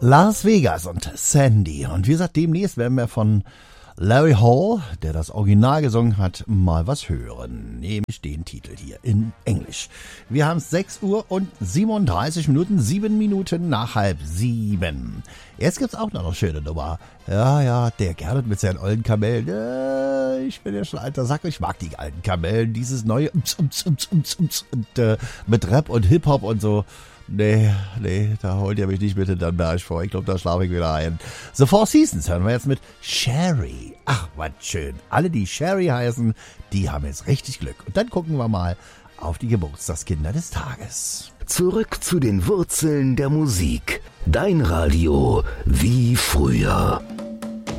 Las Vegas und Sandy. Und wie gesagt, demnächst werden wir von Larry Hall, der das Original gesungen hat, mal was hören. Nämlich den Titel hier in Englisch. Wir haben es 6 Uhr und 37 Minuten, 7 Minuten nach 6:30. Jetzt gibt's auch noch eine schöne Nummer. Ja, der Gernot mit seinen alten Kamellen. Ich bin ja schon alter Sack, ich mag die alten Kamellen. Dieses neue und mit Rap und Hip-Hop und so. Nee, da holt ihr mich nicht mit in den Berg vor. Ich glaube, da schlafe ich wieder ein. The Four Seasons hören wir jetzt mit Sherry. Ach, was schön. Alle, die Sherry heißen, die haben jetzt richtig Glück. Und dann gucken wir mal auf die Geburtstagskinder des Tages. Zurück zu den Wurzeln der Musik. Dein Radio wie früher.